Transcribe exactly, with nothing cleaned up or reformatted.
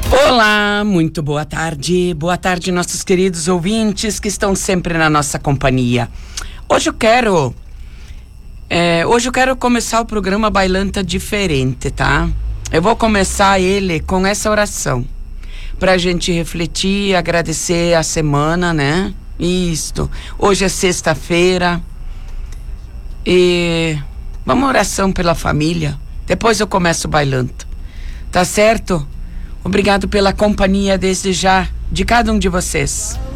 Olá, muito boa tarde. Boa tarde, nossos queridos ouvintes que estão sempre na nossa companhia. Hoje eu quero é, hoje eu quero começar o programa Bailanta diferente, tá? Eu vou começar ele com essa oração pra gente refletir, agradecer a semana, né? Isto. Hoje é sexta-feira e vamos oração pela família. Depois eu começo o Bailanta. Tá certo? Obrigado pela companhia desde já de cada um de vocês.